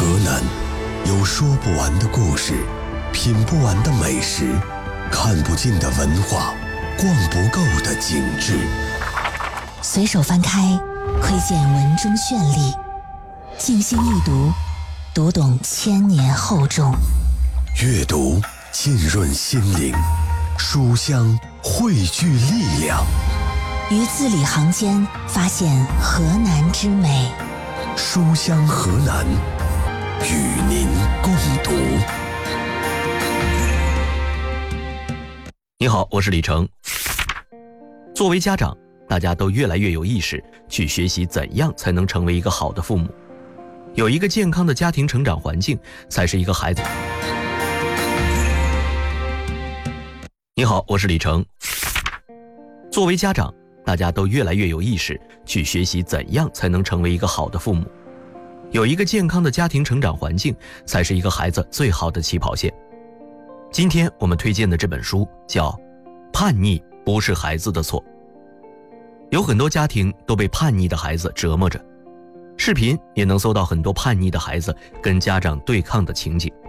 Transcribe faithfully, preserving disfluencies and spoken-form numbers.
河南有说不完的故事，品不完的美食，看不尽的文化，逛不够的景致。 随手翻开，窥见文中绚丽；静心一读，读懂千年厚重。 阅读浸润心灵，书香汇聚力量。 于字里行间发现河南之美。 书香河南，与您共读。 你好，我是李成。作为家长，大家都越来越有意识去学习怎样才能成为一个好的父母。有一个健康的家庭成长环境，才是一个孩子。你好，我是李成。作为家长，大家都越来越有意识去学习怎样才能成为一个好的父母。有一个健康的家庭成长环境，才是一个孩子最好的起跑线。今天我们推荐的这本书叫《叛逆不是孩子的错》。有很多家庭都被叛逆的孩子折磨着，视频也能搜到很多叛逆的孩子跟家长对抗的情景。